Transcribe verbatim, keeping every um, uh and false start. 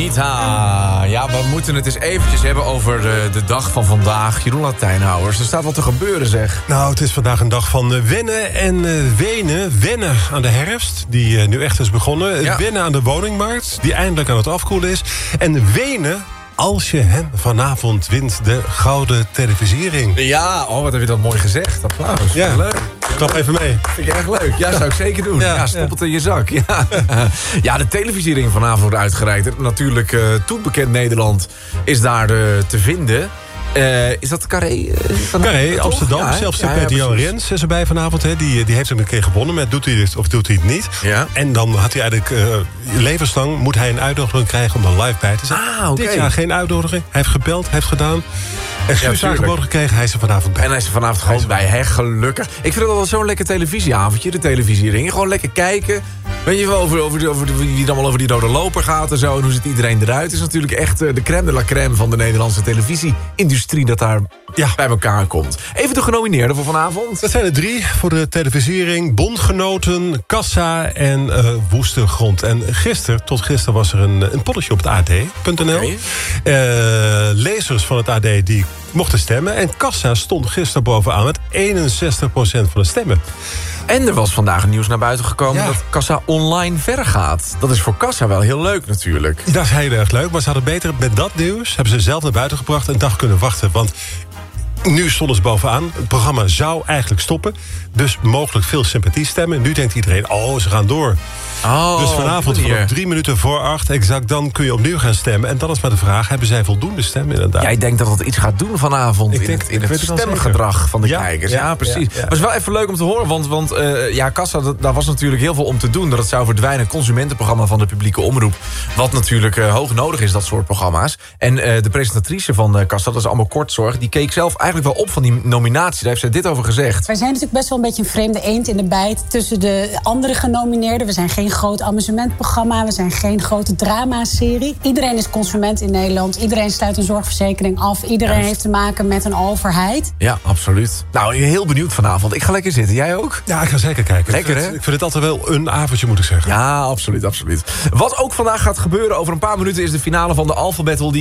Anita. Ja, we moeten het eens eventjes hebben over de, de dag van vandaag. Jeroen Latijnhouwers, er staat wat te gebeuren, zeg. Nou, het is vandaag een dag van uh, wennen en uh, wenen. Wennen aan de herfst, die uh, nu echt is begonnen. Ja. Wennen aan de woningmarkt, die eindelijk aan het afkoelen is. En wenen als je hem vanavond wint, de gouden televisiering. Ja, oh, wat heb je dat mooi gezegd. Applaus. Ja, leuk. Klap even mee. Vind ik erg leuk. Ja, zou ik zeker doen. Ja, Ja, stop ja. het in je zak. Ja, ja de televisiering vanavond wordt uitgereikt. Natuurlijk, uh, toen bekend Nederland is daar uh, te vinden. Uh, is dat Carré? Uh, Carré, toch? Amsterdam. Ja, Zelfs ja, ja, Peter-Jan precies. Rens is erbij vanavond. Hè. Die, die heeft hem een keer gewonnen. Maar doet hij het of doet hij het niet? Ja. En dan had hij eigenlijk uh, levenslang moet hij een uitnodiging krijgen om er live bij te zijn. Ah, oké. Dit jaar geen uitnodiging. Hij heeft gebeld, hij heeft gedaan. En Guus tuurlijk. aangeboden gekregen, hij is er vanavond bij. En hij is er vanavond gewoon bij, hè, gelukkig. Ik vind het altijd zo'n lekker televisieavondje, de televisiering. Gewoon lekker kijken. Weet je wel, over, over, over wie het allemaal over die rode loper gaat en zo. En hoe ziet iedereen eruit. Het is natuurlijk echt uh, de crème de la crème van de Nederlandse televisie-industrie dat daar Ja. bij elkaar komt. Even de genomineerden voor vanavond. Dat zijn er drie voor de televisiering. Bondgenoten, Kassa en uh, Woeste Grond. En gisteren, tot gisteren was er een, een polletje op het A D punt N L. Oké. Uh, lezers van het A D die mochten stemmen. En Kassa stond gisteren bovenaan met eenenzestig procent van de stemmen. En er was vandaag nieuws naar buiten gekomen Ja. dat Kassa online verder gaat. Dat is voor Kassa wel heel leuk natuurlijk. Dat is heel erg leuk, maar ze hadden beter met dat nieuws... hebben ze zelf naar buiten gebracht een dag kunnen wachten. Want nu stonden ze bovenaan. Het programma zou eigenlijk stoppen. Dus mogelijk veel sympathie stemmen. Nu denkt iedereen, oh, ze gaan door. Oh, Dus vanavond op die manier. vanaf drie minuten voor acht, exact, dan kun je opnieuw gaan stemmen. En dan is maar de vraag, hebben zij voldoende stemmen inderdaad? Jij denkt dat het iets gaat doen vanavond Ik in denk- het, ik in het weet het wel stemgedrag van de Ja, kijkers. Ja, ja, precies. ja, ja. Maar het is wel even leuk om te horen, want, want uh, ja, Kassa, dat, daar was natuurlijk heel veel om te doen. Dat het zou verdwijnen, consumentenprogramma van de publieke omroep. Wat natuurlijk uh, hoog nodig is, dat soort programma's. En uh, de presentatrice van uh, Kassa, dat is allemaal Kortzorg, die keek zelf eigenlijk wel op van die nominatie. Daar heeft zij dit over gezegd. Wij zijn natuurlijk best wel een beetje een vreemde eend in de bijt tussen de andere genomineerden. We zijn geen groot amusementprogramma, we zijn geen grote dramaserie. Iedereen is consument in Nederland, iedereen sluit een zorgverzekering af, iedereen Juist. heeft te maken met een overheid. Ja, absoluut. Nou, heel benieuwd vanavond. Ik ga lekker zitten. Jij ook? Ja, ik ga zeker kijken. Lekker, ik vind, hè? het- ik vind het altijd wel een avondje, moet ik zeggen. Ja, absoluut, absoluut. Wat ook vandaag gaat gebeuren over een paar minuten is de finale van de Alphabet.